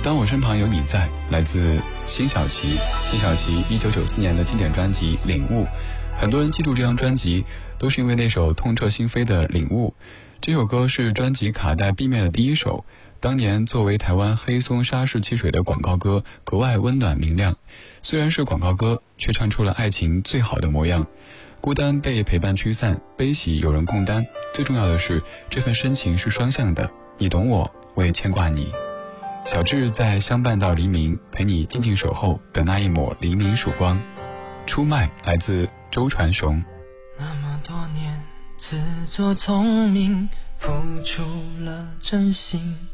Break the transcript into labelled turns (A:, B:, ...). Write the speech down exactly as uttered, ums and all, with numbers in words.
A: 当我身旁有你在，来自辛晓琪。辛晓琪一九九四年的经典专辑《领悟》，很多人记住这张专辑都是因为那首痛彻心扉的《领悟》。这首歌是专辑卡带 B 面的第一首，当年作为台湾黑松沙士汽水的广告歌，格外温暖明亮。虽然是广告歌，却唱出了爱情最好的模样。孤单被陪伴驱散，悲喜有人共担，最重要的是这份深情是双向的，你懂我，我也牵挂你。小智在相伴到黎明，陪你静静守候的那一抹黎明曙光。出卖来自周传雄。
B: 那么多年自作聪明，付出了真心，